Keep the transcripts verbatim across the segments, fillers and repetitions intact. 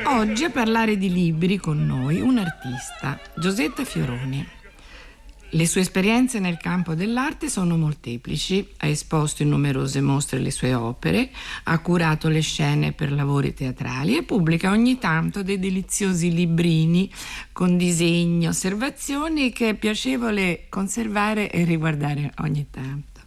Oggi a parlare di libri con noi un artista, Giosetta Fioroni. Le sue esperienze nel campo dell'arte sono molteplici, ha esposto in numerose mostre le sue opere, ha curato le scene per lavori teatrali e pubblica ogni tanto dei deliziosi librini con disegni, osservazioni che è piacevole conservare e riguardare ogni tanto.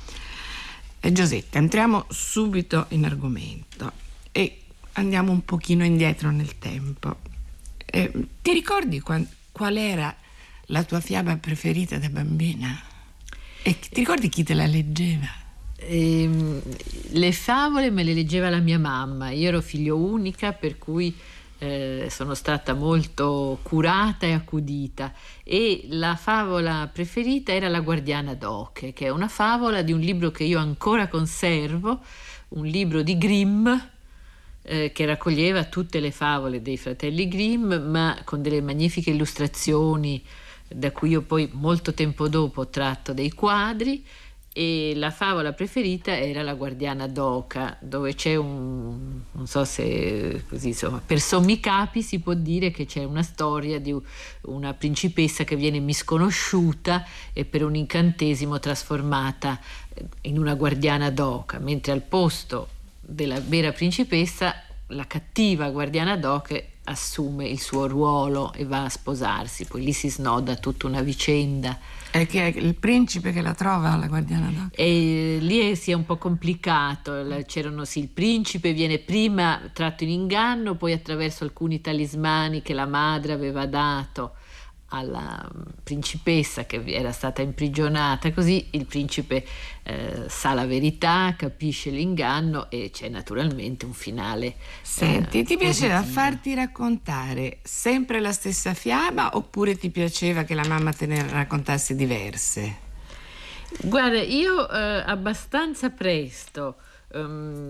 E Giosetta, entriamo subito in argomento e andiamo un pochino indietro nel tempo. Eh, ti ricordi qual, qual era la tua fiaba preferita da bambina? E ti ricordi chi te la leggeva? Eh, le favole me le leggeva la mia mamma. Io ero figlio unica, per cui eh, sono stata molto curata e accudita, e la favola preferita era La Guardiana d'Oche, che è una favola di un libro che io ancora conservo, un libro di Grimm eh, che raccoglieva tutte le favole dei fratelli Grimm, ma con delle magnifiche illustrazioni da cui io poi molto tempo dopo ho tratto dei quadri. E la favola preferita era La Guardiana d'Oca, dove c'è un, non so se così, insomma, per sommi capi si può dire che c'è una storia di una principessa che viene misconosciuta e per un incantesimo trasformata in una guardiana d'oca, mentre al posto della vera principessa la cattiva guardiana d'oca assume il suo ruolo e va a sposarsi. Poi lì si snoda tutta una vicenda. È che è il principe che la trova, la guardiana d'oca. E lì si è un po' complicato. C'erano sì, il principe viene prima tratto in inganno, poi attraverso alcuni talismani che la madre aveva dato alla principessa che era stata imprigionata, così il principe eh, sa la verità, capisce l'inganno e c'è naturalmente un finale. Senti, eh, ti piaceva positivo. farti raccontare sempre la stessa fiaba oppure ti piaceva che la mamma te ne raccontasse diverse? Guarda, io eh, abbastanza presto um,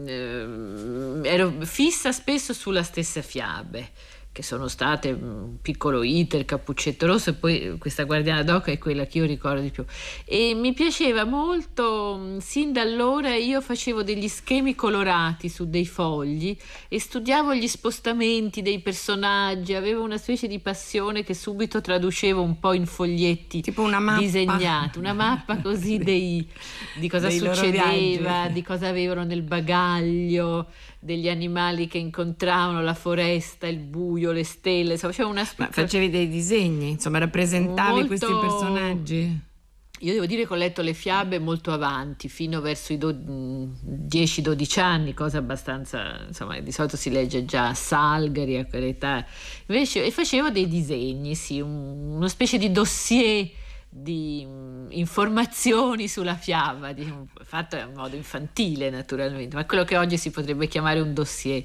eh, ero fissa spesso sulla stessa fiabe, che sono state un piccolo iter, Cappuccetto Rosso, e poi questa Guardiana d'Oca è quella che io ricordo di più. E mi piaceva molto, sin da allora io facevo degli schemi colorati su dei fogli e studiavo gli spostamenti dei personaggi, avevo una specie di passione che subito traducevo un po' in foglietti, tipo una mappa disegnati, una mappa così dei, di cosa dei succedeva, di cosa avevano nel bagaglio, degli animali che incontravano, la foresta, il buio, le stelle, insomma, c'era una Ma facevi dei disegni, insomma, rappresentavi molto... questi personaggi? Io devo dire che ho letto le fiabe molto avanti, fino verso i do... dieci dodici anni, cosa abbastanza, insomma, di solito si legge già a Salgari, a quell'età. Invece, e facevo dei disegni, sì, un... una specie di dossier di informazioni sulla fiaba, di... fatto in modo infantile naturalmente, ma quello che oggi si potrebbe chiamare un dossier.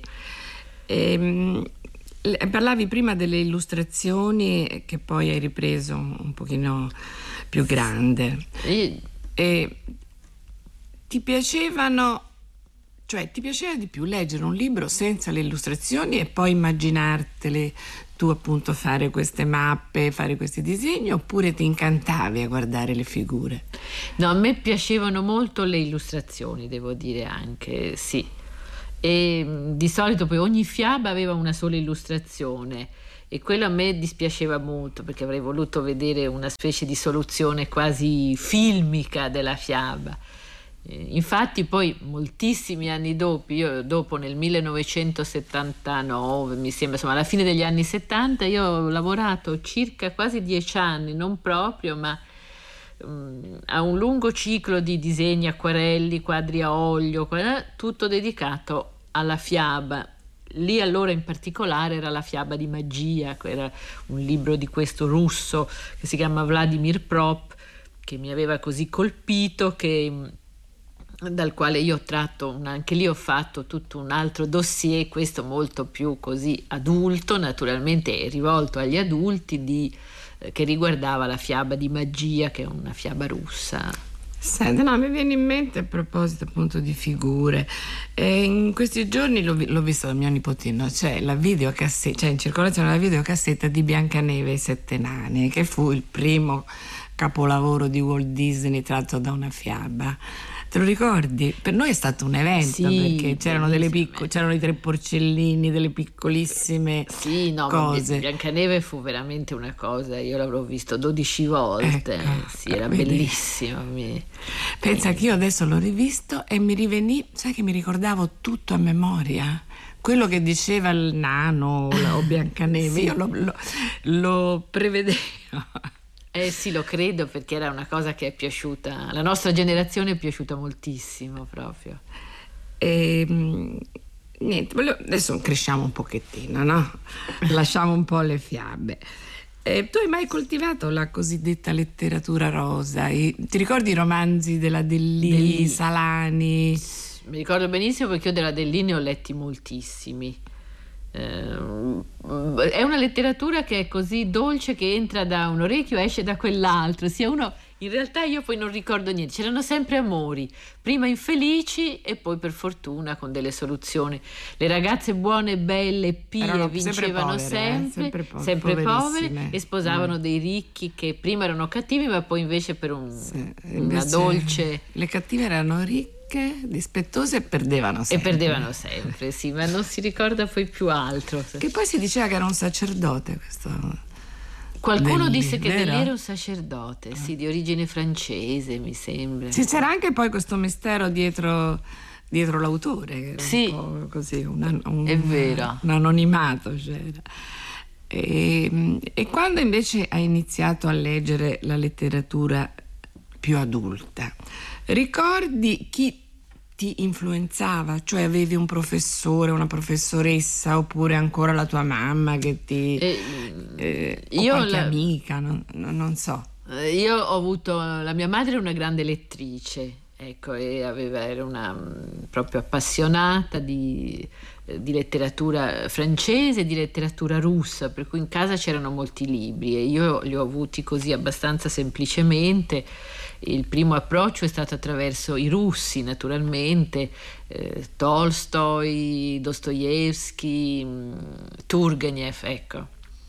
Ehm, parlavi prima delle illustrazioni che poi hai ripreso un pochino più grande. Io... E ti piacevano, cioè ti piaceva di più leggere un libro senza le illustrazioni e poi immaginartele tu, appunto, fare queste mappe, fare questi disegni, oppure ti incantavi a guardare le figure? No, a me piacevano molto le illustrazioni, devo dire anche, sì. E di solito poi ogni fiaba aveva una sola illustrazione e quello a me dispiaceva molto, perché avrei voluto vedere una specie di soluzione quasi filmica della fiaba. Infatti poi moltissimi anni dopo, io dopo nel millenovecentosettantanove mi sembra, insomma alla fine degli anni settanta, io ho lavorato circa quasi dieci anni, non proprio, ma um, a un lungo ciclo di disegni, acquarelli, quadri a olio, tutto dedicato alla fiaba. Lì allora in particolare era la fiaba di magia, era un libro di questo russo che si chiama Vladimir Prop, che mi aveva così colpito, che dal quale io ho tratto, anche lì ho fatto tutto un altro dossier, questo molto più così adulto, naturalmente rivolto agli adulti, di, eh, che riguardava la fiaba di magia, che è una fiaba russa. Senti, no, mi viene in mente, a proposito appunto di figure, eh, in questi giorni l'ho, l'ho visto da mio nipotino, c'è la videocassetta, c'è in circolazione la videocassetta di Biancaneve e i Sette Nani, che fu il primo capolavoro di Walt Disney tratto da una fiaba. Te lo ricordi? Per noi è stato un evento, sì, perché c'erano, delle picco- c'erano i tre porcellini, delle piccolissime sì, no, cose. Ma Biancaneve fu veramente una cosa, io l'avrò visto dodici volte, Ecco, sì, era vedi. bellissimo. Mi... Pensa che io adesso l'ho rivisto e mi rivenì, sai che mi ricordavo tutto a memoria? Quello che diceva il nano o Biancaneve, Sì. io lo, lo, lo prevedevo. Eh sì, lo credo, perché era una cosa che è piaciuta, la nostra generazione è piaciuta moltissimo proprio. E, mh, niente, voglio- adesso cresciamo un pochettino, no? Lasciamo un po' le fiabe. Eh, tu hai mai coltivato la cosiddetta letteratura rosa? I- ti ricordi i romanzi della Dellì, Dellì. Salani? Mi ricordo benissimo perché io della Dell'I ne ho letti moltissimi. Eh, è una letteratura che è così dolce che entra da un orecchio e esce da quell'altro. Sia uno, in realtà io poi non ricordo niente, c'erano sempre amori, prima infelici e poi per fortuna con delle soluzioni. Le ragazze buone, belle, pie Erano sempre vincevano povere, eh, sempre, sempre po- sempre povere poverissime. e sposavano dei ricchi che prima erano cattivi ma poi invece per un- Sì, una invece dolce... Le cattive erano ricche, dispettose e perdevano E sempre. perdevano sempre, sì, ma non si ricorda poi più altro. Che poi si diceva che era un sacerdote questo. Qualcuno Dell'I, disse che vero? Dell'I era un sacerdote, sì, di origine francese, mi sembra. Sì, c'era anche poi questo mistero dietro, dietro l'autore, che era Sì, un po' così, un, an- un- è vero. un anonimato c'era. E, e quando invece hai iniziato a leggere la letteratura più adulta, ricordi chi ti influenzava? Cioè avevi un professore, una professoressa, oppure ancora la tua mamma che ti... E, eh, o io qualche la- amica, non, non- non so. Eh, Io ho avuto, la mia madre era una grande lettrice, ecco, e aveva, era una mm, proprio appassionata di, eh, di letteratura francese e di letteratura russa, per cui in casa c'erano molti libri e io li ho avuti così abbastanza semplicemente. Il primo approccio è stato attraverso i russi, naturalmente, eh, Tolstoi, Dostoevsky, mm, Turgenev, ecco.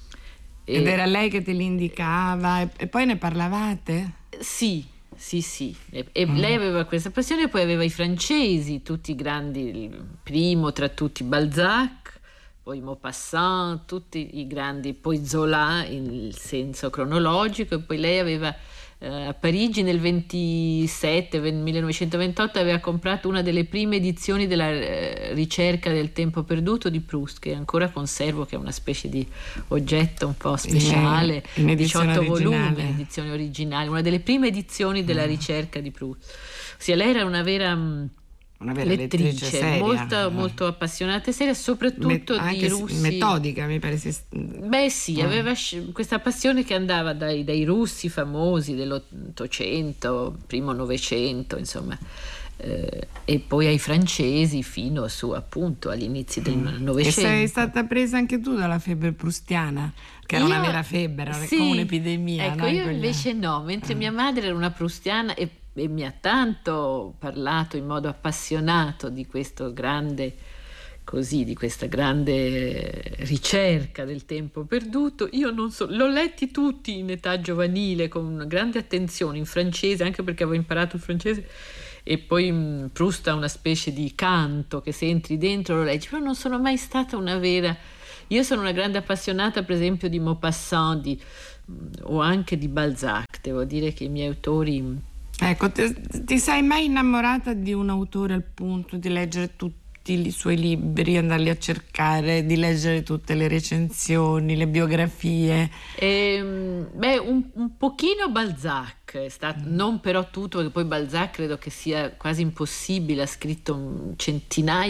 Ed E- era lei che te li indicava e, e poi ne parlavate? Sì, sì, sì. E, e Mm. lei aveva questa passione, poi aveva i francesi, tutti i grandi, il primo tra tutti Balzac, poi Maupassant, tutti i grandi, poi Zola in senso cronologico, e poi lei aveva eh, a Parigi nel ventisette, ven- millenovecentoventotto aveva comprato una delle prime edizioni della eh, ricerca del tempo perduto di Proust, che ancora conservo, che è una specie di oggetto un po' speciale, in edizione diciotto volumi, originale. in edizione originale, una delle prime edizioni della ricerca di Proust. Ossia, lei era una vera mh, Una vera lettrice, lettrice, seria. molto, Eh. molto appassionata e seria, Me- soprattutto anche di s- russi. metodica, mi pare si... Beh sì, Ah. aveva sci- questa passione che andava dai, dai russi famosi dell'Ottocento, primo Novecento, insomma, eh, e poi ai francesi fino su appunto agli inizi del E Novecento. sei stata presa anche tu dalla febbre prustiana? Che era Io- una vera febbre, era sì, come un'epidemia. Ecco, no? In io quegli invece no, mentre Ah. mia madre era una prustiana e, e mi ha tanto parlato in modo appassionato di questo grande, così, di questa grande ricerca del tempo perduto. Io non so, l'ho letti tutti in età giovanile con grande attenzione in francese, anche perché avevo imparato il francese. E poi mh, Proust ha una specie di canto che se entri dentro lo leggi, però non sono mai stata una vera... Io sono una grande appassionata per esempio di Maupassant di, mh, o anche di Balzac, devo dire che i miei autori... mh, Ecco, ti, ti sei mai innamorata di un autore al punto di leggere tutti i suoi libri, andarli a cercare, di leggere tutte le recensioni, le biografie? Ehm, beh, un, un pochino Balzac, è stato, non però tutto, perché poi Balzac credo che sia quasi impossibile, ha scritto un centinaia